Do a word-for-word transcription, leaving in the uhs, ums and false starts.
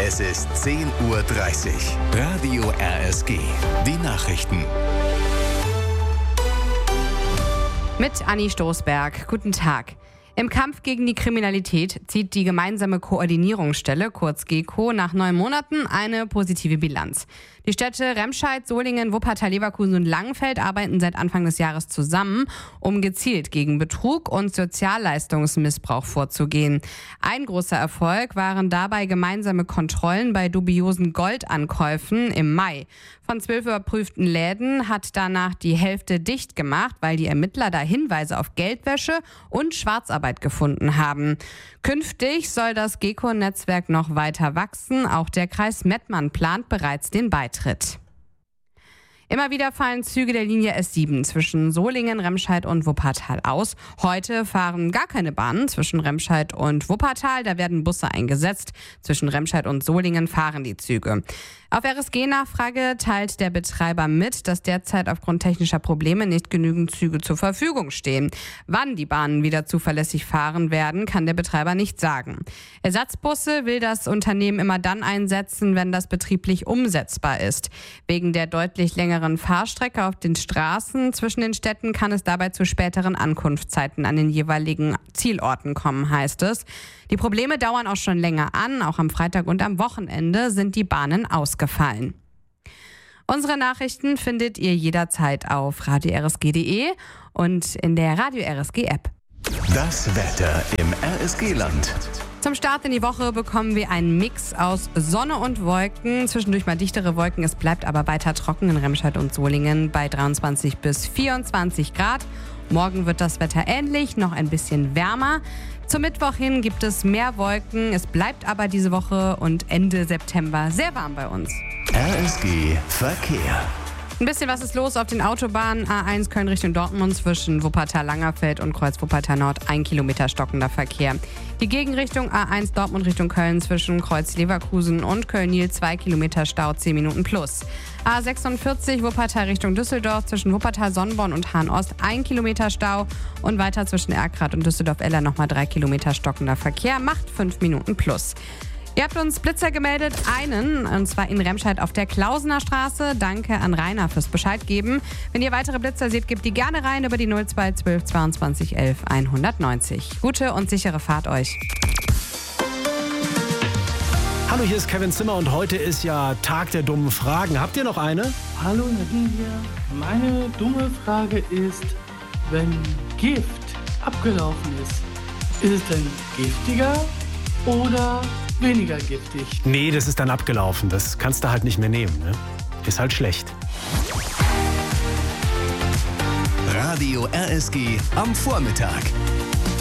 Es ist zehn Uhr dreißig. Radio R S G. Die Nachrichten. Mit Anni Stoßberg. Guten Tag. Im Kampf gegen die Kriminalität zieht die gemeinsame Koordinierungsstelle, kurz GEKO, nach neun Monaten eine positive Bilanz. Die Städte Remscheid, Solingen, Wuppertal, Leverkusen und Langenfeld arbeiten seit Anfang des Jahres zusammen, um gezielt gegen Betrug und Sozialleistungsmissbrauch vorzugehen. Ein großer Erfolg waren dabei gemeinsame Kontrollen bei dubiosen Goldankäufen im Mai. Von zwölf überprüften Läden hat danach die Hälfte dicht gemacht, weil die Ermittler da Hinweise auf Geldwäsche und Schwarzarbeit gefunden haben. Künftig soll das GEKO-Netzwerk noch weiter wachsen. Auch der Kreis Mettmann plant bereits den Beitritt. Immer wieder fallen Züge der Linie S sieben zwischen Solingen, Remscheid und Wuppertal aus. Heute fahren gar keine Bahnen zwischen Remscheid und Wuppertal. Da werden Busse eingesetzt. Zwischen Remscheid und Solingen fahren die Züge. Auf R S G-Nachfrage teilt der Betreiber mit, dass derzeit aufgrund technischer Probleme nicht genügend Züge zur Verfügung stehen. Wann die Bahnen wieder zuverlässig fahren werden, kann der Betreiber nicht sagen. Ersatzbusse will das Unternehmen immer dann einsetzen, wenn das betrieblich umsetzbar ist. Wegen der deutlich längeren Fahrstrecke auf den Straßen zwischen den Städten kann es dabei zu späteren Ankunftszeiten an den jeweiligen Zielorten kommen, heißt es. Die Probleme dauern auch schon länger an. Auch am Freitag und am Wochenende sind die Bahnen ausgefallen. Unsere Nachrichten findet ihr jederzeit auf radio r s g punkt d e und in der Radio R S G App. Das Wetter im R S G-Land. Zum Start in die Woche bekommen wir einen Mix aus Sonne und Wolken. Zwischendurch mal dichtere Wolken. Es bleibt aber weiter trocken in Remscheid und Solingen bei dreiundzwanzig bis vierundzwanzig Grad. Morgen wird das Wetter ähnlich, noch ein bisschen wärmer. Zum Mittwoch hin gibt es mehr Wolken. Es bleibt aber diese Woche und Ende September sehr warm bei uns. R S G Verkehr. Ein bisschen was ist los auf den Autobahnen. A eins Köln Richtung Dortmund zwischen Wuppertal-Langerfeld und Kreuz Wuppertal-Nord. Ein Kilometer stockender Verkehr. Die Gegenrichtung A eins Dortmund Richtung Köln zwischen Kreuz Leverkusen und Köln-Niel. Zwei Kilometer Stau, zehn Minuten plus. A sechsundvierzig Wuppertal Richtung Düsseldorf zwischen Wuppertal-Sonnborn und Hahn-Ost. Ein Kilometer Stau. Und weiter zwischen Erkrath und Düsseldorf-Eller nochmal drei Kilometer stockender Verkehr. Macht fünf Minuten plus. Ihr habt uns Blitzer gemeldet, einen, und zwar in Remscheid auf der Klausener Straße. Danke an Rainer fürs Bescheid geben. Wenn ihr weitere Blitzer seht, gebt die gerne rein über die null zwei zwölf zweiundzwanzig elf hundertneunzig. Gute und sichere Fahrt euch. Hallo, hier ist Kevin Zimmer und heute ist ja Tag der dummen Fragen. Habt ihr noch eine? Hallo Nadine hier. Meine dumme Frage ist, wenn Gift abgelaufen ist, ist es denn giftiger oder weniger giftig? Nee, das ist dann abgelaufen. Das kannst du halt nicht mehr nehmen. Ne? Ist halt schlecht. Radio R S G am Vormittag.